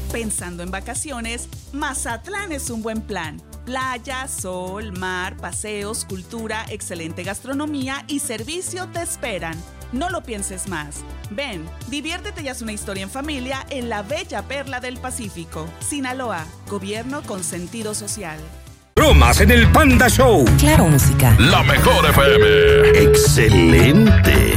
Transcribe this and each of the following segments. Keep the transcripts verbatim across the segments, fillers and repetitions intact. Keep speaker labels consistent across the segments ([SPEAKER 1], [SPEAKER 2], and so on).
[SPEAKER 1] Pensando en vacaciones, Mazatlán es un buen plan. Playa, sol, mar, paseos, cultura, excelente gastronomía y servicio te esperan. No lo pienses más. Ven, diviértete y haz una historia en familia en la bella perla del Pacífico. Sinaloa, gobierno con sentido social.
[SPEAKER 2] Bromas en el Panda Show.
[SPEAKER 3] Claro, música.
[SPEAKER 2] La mejor F M.
[SPEAKER 4] Excelente.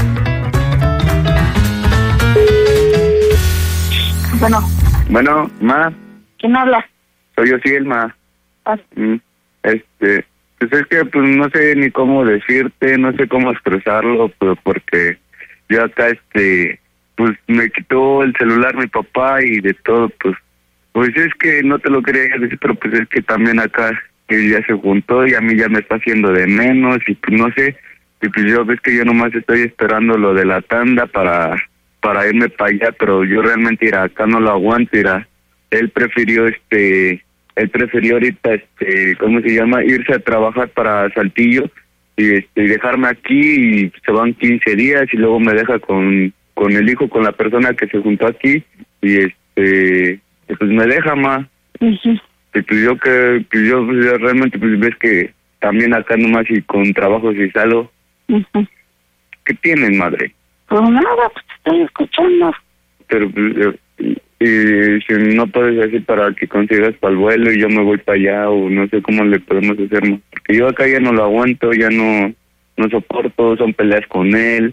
[SPEAKER 5] Bueno.
[SPEAKER 6] Bueno, ma.
[SPEAKER 5] ¿Quién habla?
[SPEAKER 6] Soy yo, sí, el ma.
[SPEAKER 5] Ah.
[SPEAKER 6] Mm, Este, pues es que pues no sé ni cómo decirte, no sé cómo expresarlo, pues porque yo acá, este, pues me quitó el celular mi papá y de todo, pues, pues es que no te lo quería decir, pero pues es que también acá que ya se juntó y a mí ya me está haciendo de menos y pues no sé, y pues yo ves que yo nomás estoy esperando lo de la tanda para para irme para allá, pero yo realmente ir acá no lo aguanto, irá. Él prefirió este, él prefirió ahorita este, ¿cómo se llama? Irse a trabajar para Saltillo y este y dejarme aquí y se van quince días y luego me deja con con el hijo, con la persona que se juntó aquí y este pues me deja, ma.
[SPEAKER 5] Uh-huh.
[SPEAKER 6] Y pues yo que pues yo, pues yo realmente pues ves que también acá nomás y con trabajo si salgo.
[SPEAKER 5] Uh-huh.
[SPEAKER 6] ¿Qué tienen, madre?
[SPEAKER 5] Pues nada, pues te estoy escuchando.
[SPEAKER 6] Pero pues, y, y si no puedes decir para que consigas para el vuelo y yo me voy para allá o no sé cómo le podemos hacer, ¿no? Porque yo acá ya no lo aguanto, ya no no soporto, son peleas con él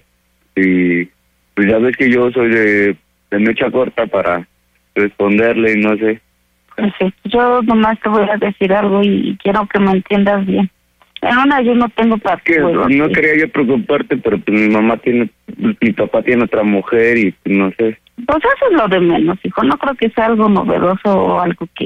[SPEAKER 6] y pues ya ves que yo soy de, de mecha corta para responderle y no sé.
[SPEAKER 5] Pues sí, yo nomás te voy a decir algo y quiero que me entiendas bien. En una yo no tengo para
[SPEAKER 6] que no, no quería yo preocuparte, pero pues mi mamá tiene, mi papá tiene otra mujer y no sé.
[SPEAKER 5] Pues eso es lo de menos, hijo. No creo que sea algo novedoso o algo que...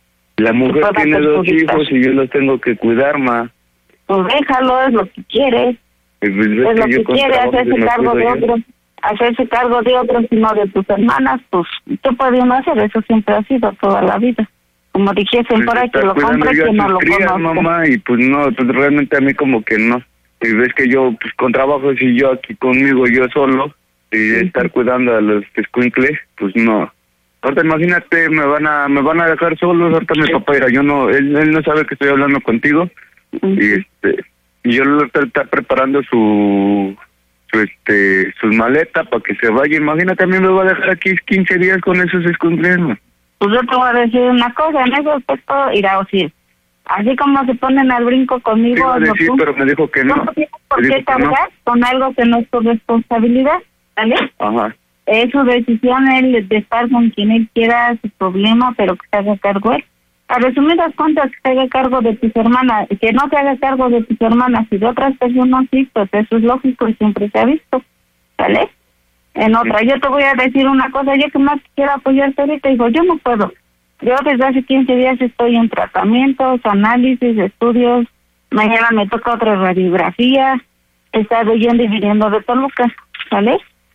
[SPEAKER 6] La mujer tiene dos hijos y yo los tengo que cuidar, ma.
[SPEAKER 5] Pues déjalo, es lo que quiere.
[SPEAKER 6] Pues, pues,
[SPEAKER 5] es, es lo que, que quiere, hacerse cargo de otro. Hacerse cargo de otros, sino de tus hermanas. Pues, ¿qué podemos hacer? Eso siempre ha sido toda la vida. Como dijesen pues por ahí, que lo compre, que no lo conozco.
[SPEAKER 6] Mamá, y pues no, pues realmente a mí como que no. Y ves que yo, pues con trabajo, si yo aquí conmigo, yo solo, y sí. Estar cuidando a los escuincles, pues no. Ahorita imagínate, me van a me van a dejar solos, ahorita mi papá era, yo no, él, él no sabe que estoy hablando contigo, uh-huh. y este, y yo lo está, está preparando su, su este, sus maletas para que se vaya, imagínate, a mí me va a dejar aquí quince días con esos escuincles, ¿no?
[SPEAKER 5] Pues yo te voy a decir una cosa, en ese aspecto, irá a decir, así como se ponen al brinco conmigo...
[SPEAKER 6] Iba a decir, no, pero me dijo que no.
[SPEAKER 5] No tienes por qué cargar no. con algo que no es tu responsabilidad, ¿vale?
[SPEAKER 6] Ajá.
[SPEAKER 5] Es su decisión él de estar con quien él quiera, su problema, pero que se haga cargo él. A resumidas cuentas, que se haga cargo de tus hermanas, que no se haga cargo de tus hermanas y de otras personas, sí, pues eso es lógico y siempre se ha visto, ¿vale? En otra, yo te voy a decir una cosa, yo que más quiero apoyarte ahorita, digo, yo no puedo. Yo desde hace quince días estoy en tratamientos, análisis, estudios, mañana me toca otra radiografía, he estado yendo y viniendo de Toluca, ¿vale?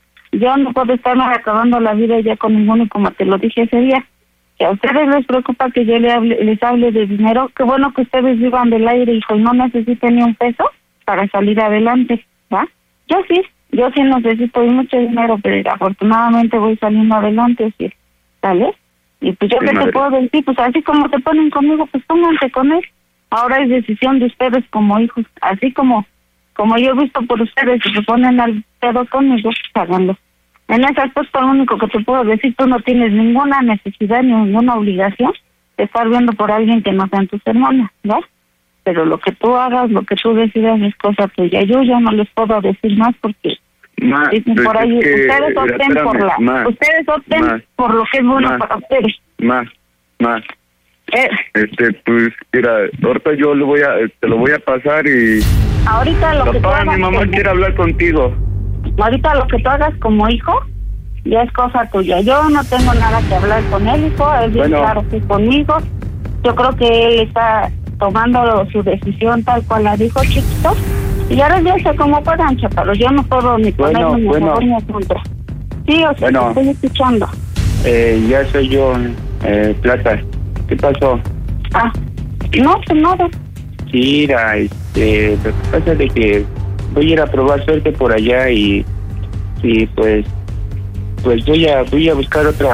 [SPEAKER 5] Yo no puedo estarme acabando la vida ya con ninguno, y como te lo dije ese día, que a ustedes les preocupa que yo les hable, les hable de dinero, qué bueno que ustedes vivan del aire, hijo, y no necesiten ni un peso para salir adelante, ¿va? Yo sí. Yo sí necesito mucho dinero, pero afortunadamente voy saliendo adelante, ¿sí? ¿Sale? Y pues yo sí, qué madre. Te puedo decir, pues así como se ponen conmigo, pues pónganse con él. Ahora es decisión de ustedes como hijos. Así como como yo he visto por ustedes que se ponen al pedo conmigo, pues háganlo. En ese aspecto lo único que te puedo decir, tú no tienes ninguna necesidad ni ninguna obligación de estar viendo por alguien que no sean tus hermanas, ¿ves? Pero lo que tú hagas, lo que tú decidas es cosa tuya. Yo ya no les puedo decir más porque
[SPEAKER 6] ma,
[SPEAKER 5] dicen por ahí, es que, ustedes opten espérame, por la, ma, ustedes opten ma, por lo que es bueno ma, para ustedes.
[SPEAKER 6] Más, más.
[SPEAKER 5] Eh.
[SPEAKER 6] Este, pues, mira, ahorita yo lo voy a, te lo voy a pasar y...
[SPEAKER 5] Ahorita lo
[SPEAKER 6] papá,
[SPEAKER 5] que tú hagas...
[SPEAKER 6] mi mamá como... quiere hablar contigo.
[SPEAKER 5] Ahorita lo que tú hagas como hijo, ya es cosa tuya. Yo no tengo nada que hablar con él, hijo, él bien bueno. Claro que conmigo. Yo creo que él está tomando su decisión tal cual la dijo, chiquito, y ahora ya sé cómo puedan, chaparro. Yo no puedo ni ponerme bueno, ni bueno. a favor ni a contra. Sí, o sea, bueno, te estoy escuchando.
[SPEAKER 6] Eh, ya soy yo, eh, Plata. ¿Qué pasó?
[SPEAKER 5] Ah, no, pues nada.
[SPEAKER 6] Sí, mira, este, lo que pasa es de que voy a ir a probar suerte por allá y, y pues, pues voy a, voy a buscar otra